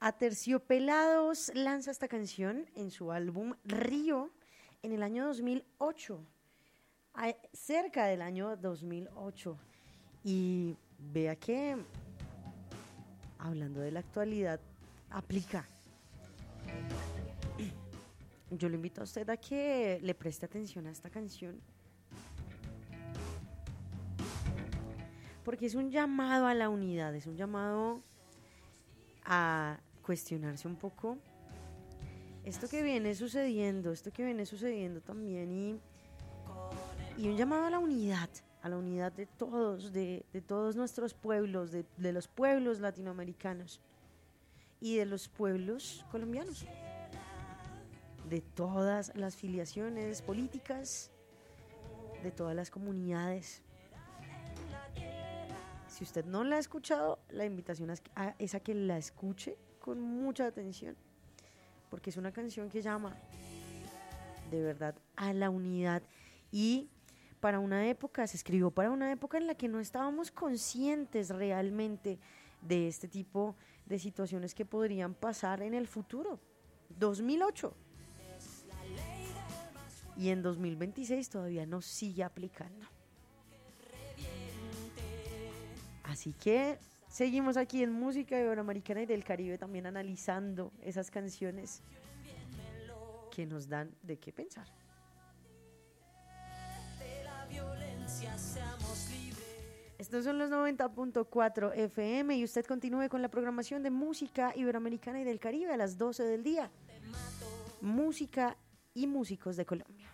Aterciopelados lanza esta canción en su álbum Río en el año 2008, cerca del año 2008. Y vea que, hablando de la actualidad, aplica. Yo le invito a usted a que le preste atención a esta canción, porque es un llamado a la unidad, es un llamado a cuestionarse un poco esto que viene sucediendo también, y un llamado a la unidad de todos nuestros pueblos, de los pueblos latinoamericanos y de los pueblos colombianos, de todas las filiaciones políticas, de todas las comunidades. Si usted no la ha escuchado, la invitación es a que la escuche con mucha atención, porque es una canción que llama de verdad a la unidad, y se escribió para una época en la que no estábamos conscientes realmente de este tipo de situaciones que podrían pasar en el futuro. 2008. Y en 2026 todavía nos sigue aplicando. Así que seguimos aquí en Música Iberoamericana y del Caribe, también analizando esas canciones que nos dan de qué pensar. Estos son los 90.4 FM y usted continúe con la programación de Música Iberoamericana y del Caribe a las 12 del día. Música y músicos de Colombia.